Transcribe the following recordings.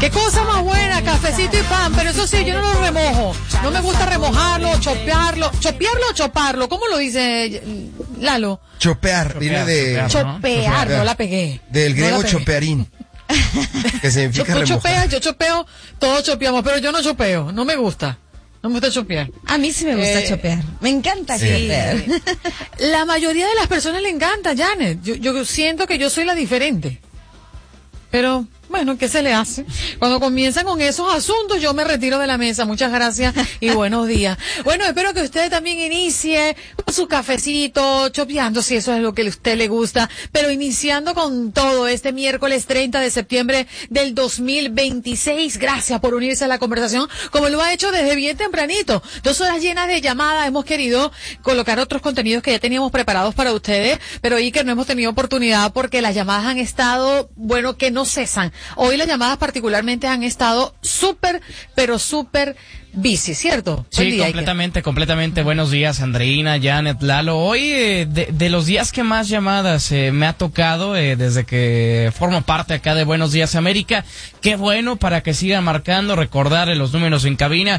Qué cosa más buena, cafecito y pan, pero eso sí, yo no lo remojo. No me gusta remojarlo, chopearlo. ¿Chopearlo o choparlo? ¿Cómo lo dice Lalo? Chopear, viene de... Chopear, no la pegué. Del griego chopearín. Que significa Tú remojar. chopeas, yo chopeo, todos chopeamos, pero yo no chopeo, no me gusta. No me gusta chopear. A mí sí me gusta chopear. Me encanta chopear. La mayoría de las personas le encanta, Janet. Yo siento que yo soy la diferente. Pero, bueno, ¿qué se le hace? Cuando comienzan con esos asuntos, yo me retiro de la mesa. Muchas gracias y buenos días. Bueno, espero que usted también inicie con su cafecito, chopeando, si eso es lo que a usted le gusta, pero iniciando con todo este miércoles 30 de septiembre del 2026. Gracias por unirse a la conversación, como lo ha hecho desde bien tempranito. 2 horas llenas de llamadas. Hemos querido colocar otros contenidos que ya teníamos preparados para ustedes, pero hoy que no hemos tenido oportunidad porque las llamadas han estado, bueno, que no cesan. Hoy las llamadas particularmente han estado súper, pero súper busy, ¿cierto? Sí, completamente. Buenos días, Andreina, Janet, Lalo. Hoy, de los días que más llamadas me ha tocado desde que formo parte acá de Buenos Días América. Qué bueno para que sigan marcando, recordar los números en cabina,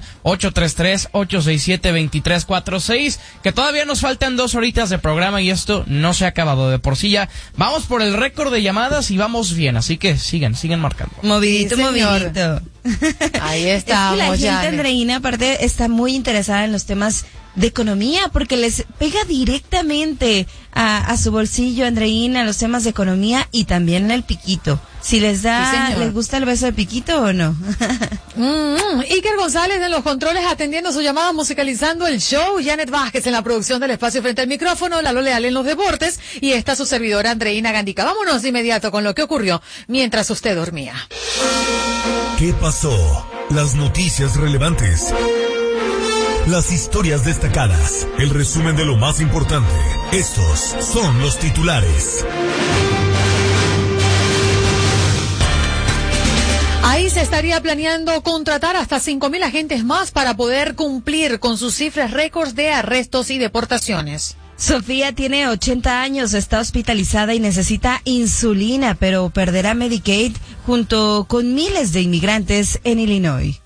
833-867-2346, que todavía nos faltan 2 horitas de programa y esto no se ha acabado de por sí ya. Vamos por el récord de llamadas y vamos bien, así que sigan marcando. Movidito. Ahí estamos, es que la gente, Andreina, aparte, está muy interesada en los temas de economía, porque les pega directamente a su bolsillo, Andreina, los temas de economía y también el piquito. Si les les gusta el beso de piquito o no. Iker González en los controles atendiendo su llamada, musicalizando el show. Janet Vázquez en la producción del espacio frente al micrófono. Lalo Leal en los deportes. Y esta su servidora, Andreina Gandica. Vámonos de inmediato con lo que ocurrió mientras usted dormía. ¿Qué pasó? Las noticias relevantes. Las historias destacadas. El resumen de lo más importante. Estos son los titulares. Ahí se estaría planeando contratar hasta 5.000 agentes más para poder cumplir con sus cifras récords de arrestos y deportaciones. Sofía tiene 80 años, está hospitalizada y necesita insulina, pero perderá Medicaid junto con miles de inmigrantes en Illinois.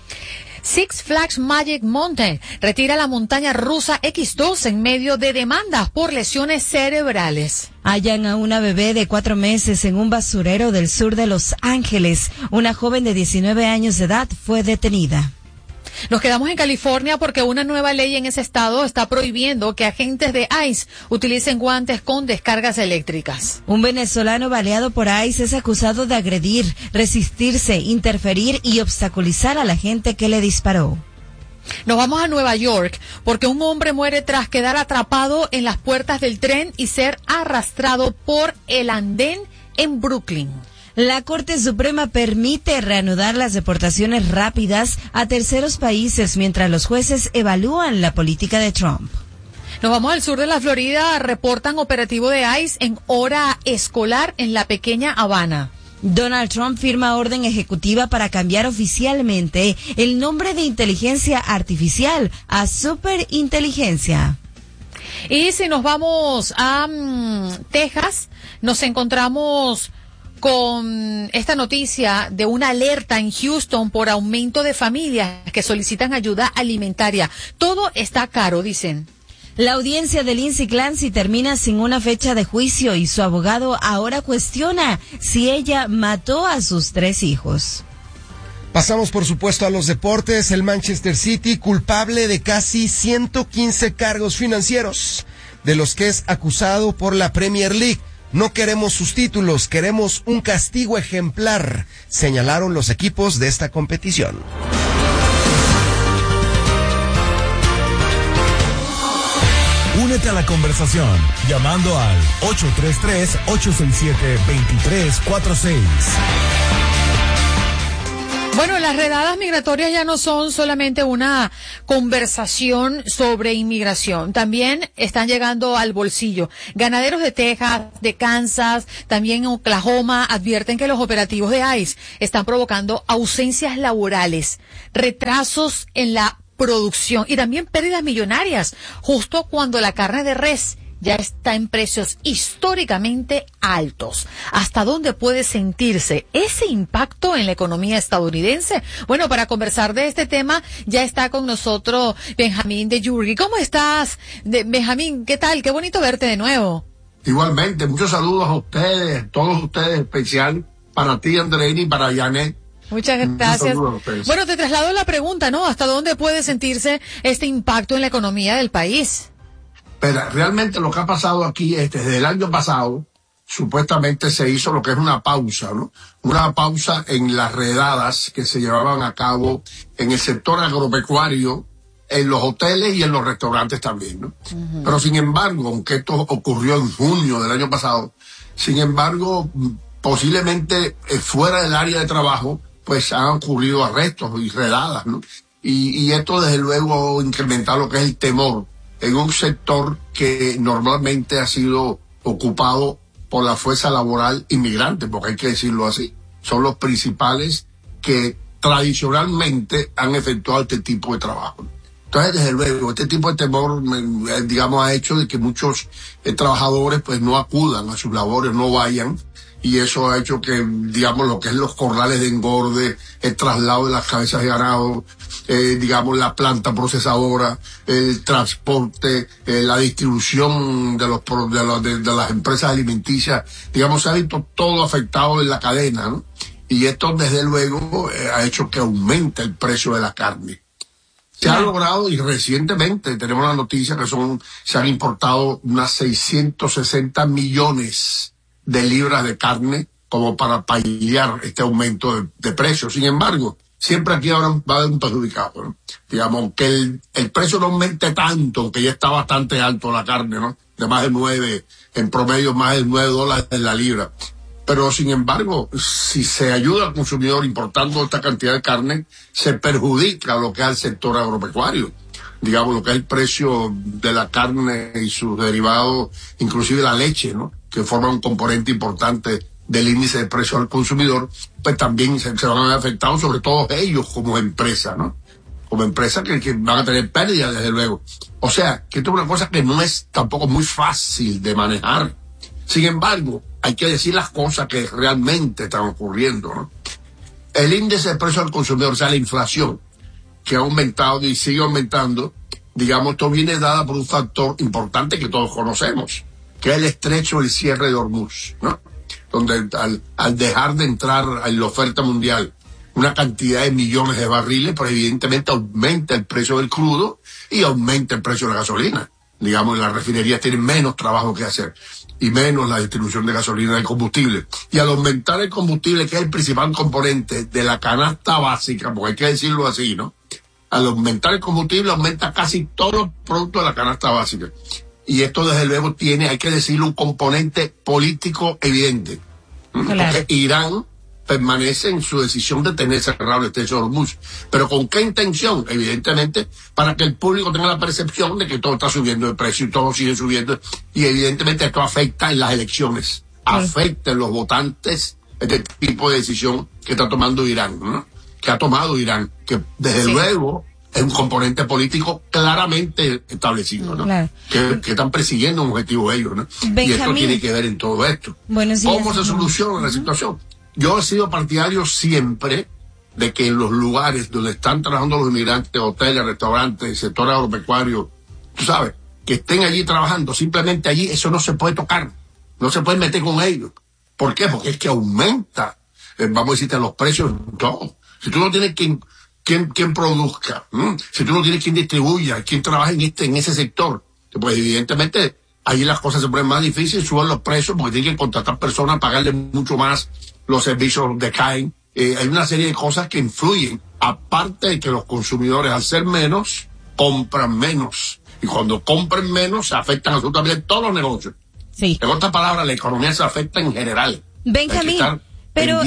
Six Flags Magic Mountain retira la montaña rusa X2 en medio de demandas por lesiones cerebrales. Hallan a una bebé de 4 meses en un basurero del sur de Los Ángeles. Una joven de 19 años de edad fue detenida. Nos quedamos en California porque una nueva ley en ese estado está prohibiendo que agentes de ICE utilicen guantes con descargas eléctricas. Un venezolano baleado por ICE es acusado de agredir, resistirse, interferir y obstaculizar a la gente que le disparó. Nos vamos a Nueva York porque un hombre muere tras quedar atrapado en las puertas del tren y ser arrastrado por el andén en Brooklyn. La Corte Suprema permite reanudar las deportaciones rápidas a terceros países mientras los jueces evalúan la política de Trump. Nos vamos al sur de la Florida, reportan operativo de ICE en hora escolar en la pequeña Habana. Donald Trump firma orden ejecutiva para cambiar oficialmente el nombre de inteligencia artificial a superinteligencia. Y si nos vamos a Texas, nos encontramos con esta noticia de una alerta en Houston por aumento de familias que solicitan ayuda alimentaria. Todo está caro, dicen. La audiencia de Lindsay Clancy termina sin una fecha de juicio y su abogado ahora cuestiona si ella mató a sus 3 hijos. Pasamos, por supuesto, a los deportes. El Manchester City, culpable de casi 115 cargos financieros, de los que es acusado por la Premier League. No queremos sus títulos, queremos un castigo ejemplar, señalaron los equipos de esta competición. Únete a la conversación llamando al 833-867-2346. Bueno, las redadas migratorias ya no son solamente una conversación sobre inmigración, también están llegando al bolsillo. Ganaderos de Texas, de Kansas, también en Oklahoma advierten que los operativos de ICE están provocando ausencias laborales, retrasos en la producción y también pérdidas millonarias, justo cuando la carne de res ya está en precios históricamente altos. ¿Hasta dónde puede sentirse ese impacto en la economía estadounidense? Bueno, para conversar de este tema ya está con nosotros Benjamín de Yurgi. ¿Cómo estás, Benjamín? ¿Qué tal? Qué bonito verte de nuevo. Igualmente, muchos saludos a ustedes, todos ustedes, especial para ti, Andreina, y para Janet. Muchas gracias. Bueno, te traslado la pregunta, ¿no? ¿Hasta dónde puede sentirse este impacto en la economía del país? Pero realmente lo que ha pasado aquí es, desde el año pasado, supuestamente se hizo lo que es una pausa, ¿no? Una pausa en las redadas que se llevaban a cabo en el sector agropecuario, en los hoteles y en los restaurantes también, ¿no? Uh-huh. Pero sin embargo, aunque esto ocurrió en junio del año pasado, sin embargo, posiblemente fuera del área de trabajo, pues han ocurrido arrestos y redadas, ¿no? Y esto desde luego incrementa lo que es el temor en un sector que normalmente ha sido ocupado por la fuerza laboral inmigrante, porque hay que decirlo así. Son los principales que tradicionalmente han efectuado este tipo de trabajo. Entonces, desde luego, este tipo de temor, digamos, ha hecho de que muchos trabajadores pues no acudan a sus labores, no vayan, y eso ha hecho que, digamos, lo que es los corrales de engorde, el traslado de las cabezas de ganado, digamos, la planta procesadora, el transporte, la distribución de las empresas alimenticias, digamos, se ha visto todo afectado en la cadena, ¿no? Y esto, desde luego, ha hecho que aumente el precio de la carne. Se ha logrado, y recientemente tenemos la noticia que se han importado unas 660 millones de libras de carne como para paliar este aumento de precios. Sin embargo, siempre aquí ahora va a haber un perjudicado, ¿no? Digamos, que el precio no aumente tanto, que ya está bastante alto la carne, ¿no? De más de 9, en promedio más de $9 en la libra. Pero, sin embargo, si se ayuda al consumidor importando esta cantidad de carne, se perjudica lo que es el sector agropecuario. Digamos, lo que es el precio de la carne y sus derivados, inclusive la leche, ¿no? Que forma un componente importante del índice de precio al consumidor, pues también se van a ver afectados, sobre todo ellos como empresa, ¿no? Como empresa que van a tener pérdidas, desde luego. O sea, que esto es una cosa que no es tampoco muy fácil de manejar. Sin embargo, hay que decir las cosas que realmente están ocurriendo, ¿no? El índice de precio al consumidor, o sea, la inflación, que ha aumentado y sigue aumentando, digamos, esto viene dada por un factor importante que todos conocemos, que es el estrecho del cierre de Hormuz, ¿no? Donde al dejar de entrar en la oferta mundial una cantidad de millones de barriles, pues evidentemente aumenta el precio del crudo y aumenta el precio de la gasolina. Digamos, las refinerías tienen menos trabajo que hacer y menos la distribución de gasolina y combustible. Y al aumentar el combustible, que es el principal componente de la canasta básica, porque hay que decirlo así, ¿no? Al aumentar el combustible, aumenta casi todos los productos de la canasta básica. Y esto, desde luego, hay que decirlo, un componente político evidente. Claro. Porque Irán permanece en su decisión de tener cerrado el estrecho de Hormuz. ¿Pero con qué intención? Evidentemente, para que el público tenga la percepción de que todo está subiendo de precio y todo sigue subiendo. Y evidentemente esto afecta en las elecciones. Afecta en los votantes este tipo de decisión que está tomando Irán, ¿no? Que ha tomado Irán, que desde luego es un componente político claramente establecido, ¿no? Claro. Que están persiguiendo un objetivo ellos, ¿no? Benjamín, y esto tiene que ver en todo esto. Buenos días, ¿cómo se soluciona la situación? Yo he sido partidario siempre de que en los lugares donde están trabajando los inmigrantes, hoteles, restaurantes, sector agropecuario, tú sabes, que estén allí trabajando, simplemente allí eso no se puede tocar, no se puede meter con ellos. ¿Por qué? Porque es que aumenta, vamos a decirte, los precios, todo. Si tú no tienes quien produzca, si tú no tienes quien distribuya, quien trabaja en ese sector, pues evidentemente allí las cosas se ponen más difíciles, suben los precios porque tienen que contratar personas, pagarles mucho más, los servicios decaen. Hay una serie de cosas que influyen, aparte de que los consumidores, al ser menos, compran menos. Y cuando compran menos, se afectan absolutamente todos los negocios. Sí. En otras palabras, la economía se afecta en general. Benjamín, pero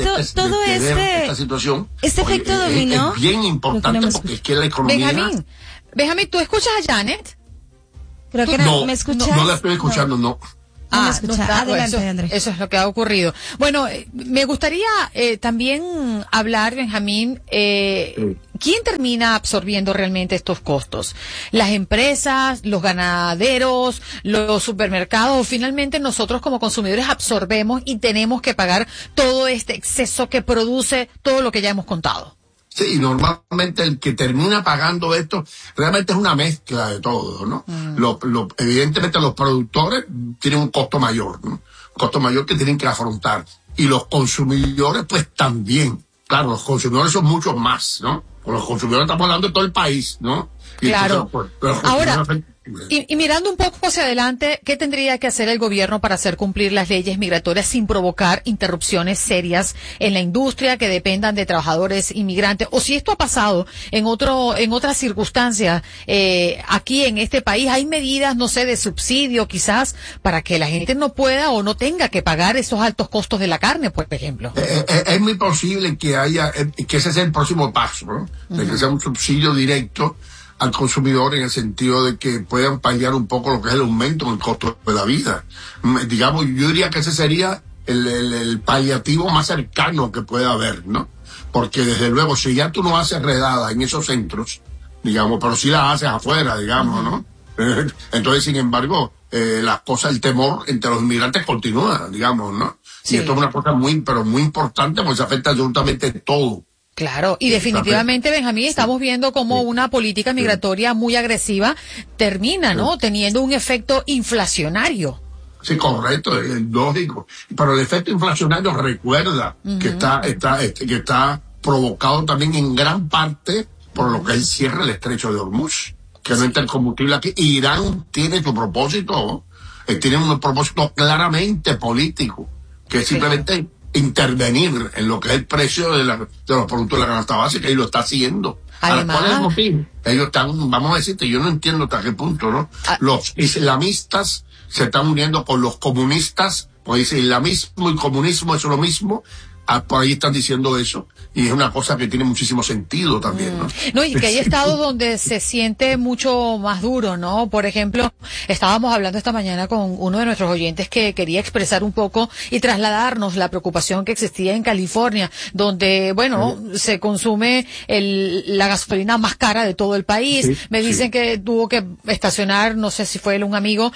esta situación, este efecto dominó es bien importante porque es que la economía... Benjamín, ¿tú escuchas a Janet? Creo que no, ¿me escuchas? No la estoy escuchando, no. Adelante, Andrés. Eso es lo que ha ocurrido. Bueno, me gustaría también hablar, Benjamín, ¿quién termina absorbiendo realmente estos costos? ¿Las empresas, los ganaderos, los supermercados? ¿O finalmente nosotros como consumidores absorbemos y tenemos que pagar todo este exceso que produce todo lo que ya hemos contado? Sí, y normalmente el que termina pagando esto realmente es una mezcla de todo, ¿no? Evidentemente los productores tienen un costo mayor, ¿no? Un costo mayor que tienen que afrontar. Y los consumidores, pues también. Claro, los consumidores son muchos más, ¿no? Con los consumidores estamos hablando de todo el país, ¿no? Y claro. Entonces, pues, Ahora, y mirando un poco hacia adelante, ¿qué tendría que hacer el gobierno para hacer cumplir las leyes migratorias sin provocar interrupciones serias en la industria que dependan de trabajadores inmigrantes? O si esto ha pasado en otras circunstancias, aquí en este país, ¿hay medidas, no sé, de subsidio quizás para que la gente no pueda o no tenga que pagar esos altos costos de la carne, por ejemplo? Es muy posible que ese sea el próximo paso, ¿no? De que sea un subsidio directo al consumidor en el sentido de que puedan paliar un poco lo que es el aumento en el costo de la vida. Digamos, yo diría que ese sería el paliativo más cercano que pueda haber, ¿no? Porque desde luego, si ya tú no haces redada en esos centros, digamos, pero si la haces afuera, digamos, ¿no? Entonces, sin embargo, las cosas, el temor entre los inmigrantes continúa, digamos, ¿no? Sí. Y esto es una cosa pero muy importante porque se afecta absolutamente todo. Claro, y definitivamente, Benjamín, estamos viendo cómo una política migratoria muy agresiva termina, ¿no? Teniendo un efecto inflacionario. Sí, correcto, es lógico. Pero el efecto inflacionario recuerda que está provocado también en gran parte por lo que es el cierre del estrecho de Hormuz, que no entra el combustible aquí. Irán tiene su propósito, tiene un propósito claramente político, que es simplemente intervenir en lo que es el precio de los productos de la canasta básica, y lo está haciendo. Además, ¿cuál es el motivo? Ellos están, vamos a decirte, yo no entiendo hasta qué punto, ¿no? Los islamistas se están uniendo con los comunistas, pues dice islamismo y comunismo es lo mismo. Por ahí están diciendo eso, y es una cosa que tiene muchísimo sentido también, ¿no? No, y que hay estados donde se siente mucho más duro, ¿no? Por ejemplo, estábamos hablando esta mañana con uno de nuestros oyentes que quería expresar un poco y trasladarnos la preocupación que existía en California, donde, bueno, se consume la gasolina más cara de todo el país. Me dicen que tuvo que estacionar, no sé si fue él un amigo,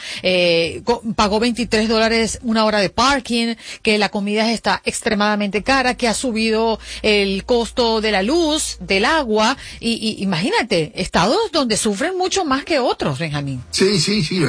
pagó $23 una hora de parking, que la comida está extremadamente cara, que ha subido el costo de la luz, del agua, y imagínate, estados donde sufren mucho más que otros, Benjamín. Sí.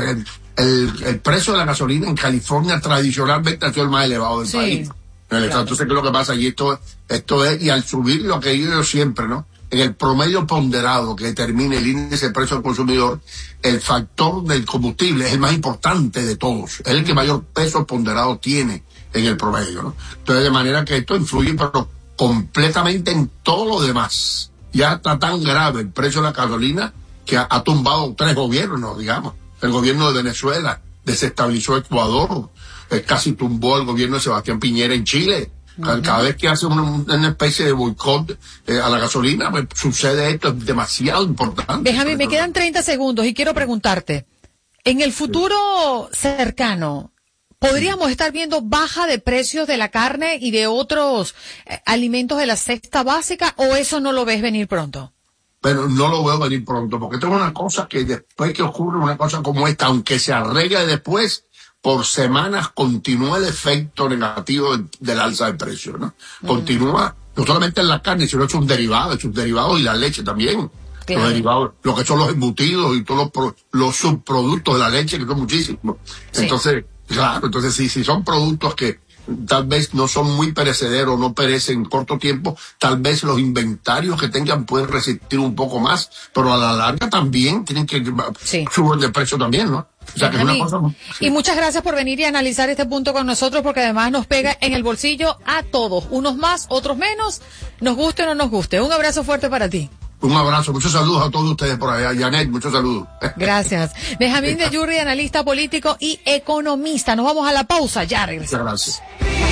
El precio de la gasolina en California tradicionalmente ha sido el más elevado del país. Claro. Entonces, ¿qué es lo que pasa? Y esto es, y al subir lo que yo siempre, ¿no? En el promedio ponderado que determina el índice de precio del consumidor, el factor del combustible es el más importante de todos, es el que mayor peso ponderado tiene en el promedio, ¿no? Entonces, de manera que esto influye, pero completamente en todo lo demás. Ya está tan grave el precio de la gasolina que ha tumbado 3 gobiernos, digamos. El gobierno de Venezuela desestabilizó Ecuador, casi tumbó el gobierno de Sebastián Piñera en Chile. Cada vez que hace una especie de boicot a la gasolina, pues sucede esto, es demasiado importante. Benjamín, me quedan 30 segundos y quiero preguntarte, en el futuro cercano, ¿podríamos estar viendo baja de precios de la carne y de otros alimentos de la cesta básica, o eso no lo ves venir pronto? Pero no lo veo venir pronto, porque tengo una cosa que después que ocurre una cosa como esta, aunque se arregle después, por semanas continúa el efecto negativo del alza de precios, ¿no? Continúa, no solamente en la carne, sino en sus derivados y la leche también. Claro. Los derivados, lo que son los embutidos y todos los subproductos de la leche, que son muchísimos. Sí. Entonces, claro, entonces si son productos que tal vez no son muy perecederos, no perecen en corto tiempo, tal vez los inventarios que tengan pueden resistir un poco más, pero a la larga también tienen que subir de precio también, ¿no? O sea, que es una cosa... Y muchas gracias por venir y analizar este punto con nosotros, porque además nos pega en el bolsillo a todos, unos más, otros menos, nos guste o no nos guste. Un abrazo fuerte para ti. Un abrazo, muchos saludos a todos ustedes por allá. Janet, muchos saludos. Gracias. Benjamín de Yurri, analista político y economista. Nos vamos a la pausa, ya regresamos. Muchas gracias.